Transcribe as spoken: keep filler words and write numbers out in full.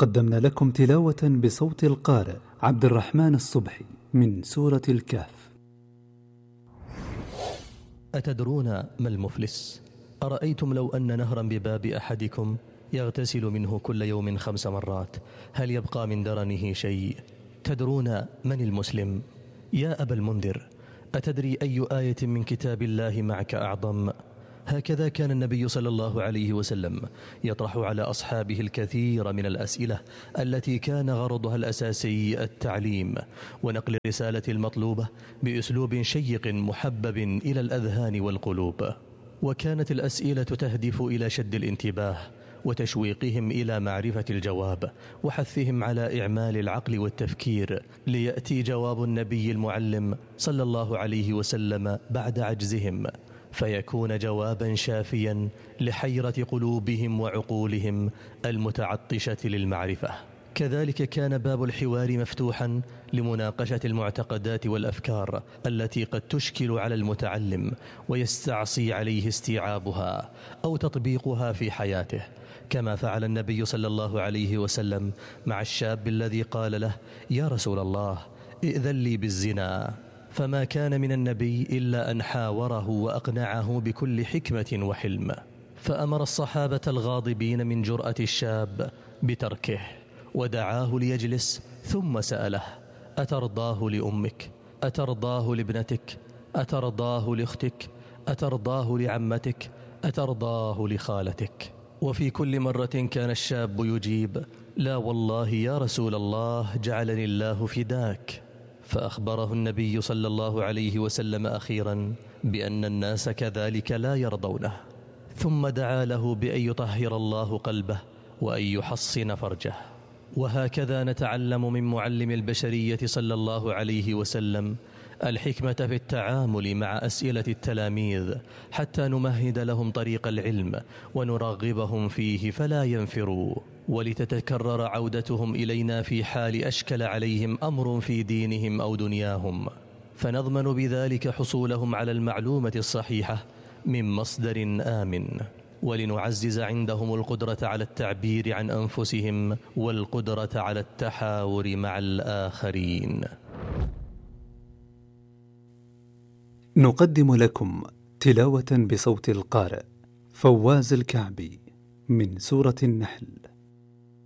قدمنا لكم تلاوة بصوت القارئ عبد الرحمن الصبحي من سورة الكهف. أتدرون ما المفلس؟ أرأيتم لو أن نهرا بباب أحدكم يغتسل منه كل يوم خمس مرات، هل يبقى من درنه شيء؟ تدرون من المسلم؟ يا أبا المنذر، أتدري أي آية من كتاب الله معك أعظم؟ هكذا كان النبي صلى الله عليه وسلم يطرح على أصحابه الكثير من الأسئلة التي كان غرضها الأساسي التعليم ونقل الرسالة المطلوبة بأسلوب شيق محبب إلى الأذهان والقلوب. وكانت الأسئلة تهدف إلى شد الانتباه وتشويقهم إلى معرفة الجواب وحثهم على إعمال العقل والتفكير ليأتي جواب النبي المعلم صلى الله عليه وسلم بعد عجزهم، فيكون جوابا شافيا لحيرة قلوبهم وعقولهم المتعطشة للمعرفة. كذلك كان باب الحوار مفتوحا لمناقشة المعتقدات والأفكار التي قد تشكل على المتعلم ويستعصي عليه استيعابها أو تطبيقها في حياته، كما فعل النبي صلى الله عليه وسلم مع الشاب الذي قال له: يا رسول الله، ائذن لي بالزنا. فما كان من النبي إلا أن حاوره وأقنعه بكل حكمة وحلم، فأمر الصحابة الغاضبين من جرأة الشاب بتركه ودعاه ليجلس، ثم سأله: أترضاه لأمك؟ أترضاه لابنتك؟ أترضاه لأختك؟ أترضاه لعمتك؟ أترضاه لخالتك؟ وفي كل مرة كان الشاب يجيب: لا والله يا رسول الله، جعلني الله فداك. فأخبره النبي صلى الله عليه وسلم أخيرا بأن الناس كذلك لا يرضونه، ثم دعا له بأن يطهر الله قلبه وأن يحصن فرجه. وهكذا نتعلم من معلم البشرية صلى الله عليه وسلم الحكمة في التعامل مع أسئلة التلاميذ حتى نمهد لهم طريق العلم ونرغبهم فيه فلا ينفروا، ولتتكرر عودتهم إلينا في حال أشكل عليهم أمر في دينهم أو دنياهم، فنضمن بذلك حصولهم على المعلومة الصحيحة من مصدر آمن، ولنعزز عندهم القدرة على التعبير عن أنفسهم والقدرة على التحاور مع الآخرين. نقدم لكم تلاوة بصوت القارئ فواز الكعبي من سورة النحل.